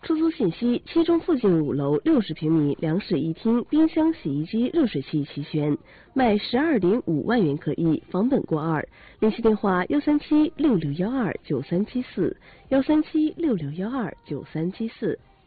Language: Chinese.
出租信息：七中附近5楼60平米2室1厅，冰箱、洗衣机、热水器齐全，卖12.5万元可以，房本过2。联系电话：13766129374，13766129374。